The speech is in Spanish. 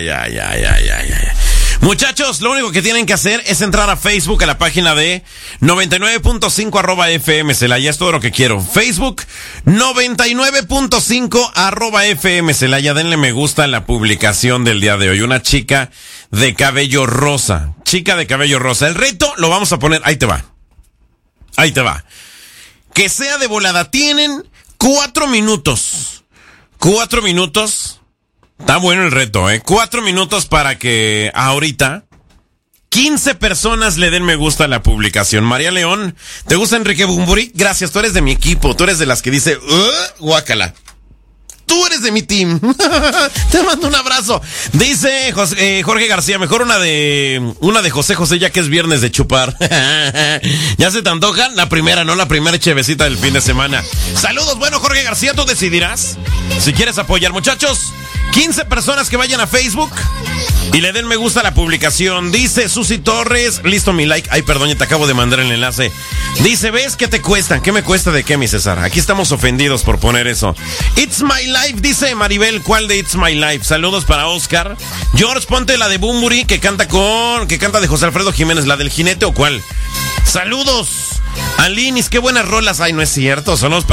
Muchachos, lo único que tienen que hacer es entrar a Facebook, a la página de 99.5 @FM Celaya. Es todo lo que quiero. Facebook 99.5 @FM Celaya. Denle me gusta a la publicación del día de hoy. Una chica de cabello rosa. Chica de cabello rosa. El reto lo vamos a poner. Ahí te va. Que sea de volada. Tienen 4 minutos. 4 minutos. Está bueno el reto, 4 minutos para que ahorita 15 personas le den me gusta a la publicación. María León, ¿te gusta Enrique Bunbury? Gracias, tú eres de mi equipo, tú eres de las que dice, guácala. Tú eres de mi team. Te mando un abrazo. Dice Jorge García, mejor una de José José, ya que es viernes de chupar. ¿Ya se te antoja? La primera, ¿no? La primera chevecita del fin de semana. Saludos, bueno, Jorge García, tú decidirás si quieres apoyar. Muchachos, 15 personas que vayan a Facebook y le den me gusta a la publicación. Dice Susi Torres, listo mi like. Ay, perdón, ya te acabo de mandar el enlace. Dice, ¿ves qué te cuesta? ¿Qué me cuesta de qué, mi César? Aquí estamos ofendidos por poner eso. It's My Life, dice Maribel. ¿Cuál de It's My Life? Saludos para Oscar. George, ponte la de Bunbury que canta de José Alfredo Jiménez, la del jinete o cuál. Saludos. Alinis, qué buenas rolas. Ay, no es cierto, son los